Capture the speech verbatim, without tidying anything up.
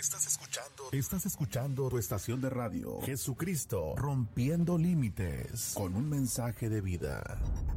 Estás escuchando, estás escuchando tu estación de radio, Jesucristo, rompiendo límites, con un mensaje de vida.